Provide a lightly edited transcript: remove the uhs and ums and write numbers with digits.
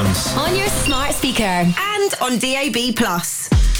Sounds. On your smart speaker and on DAB+.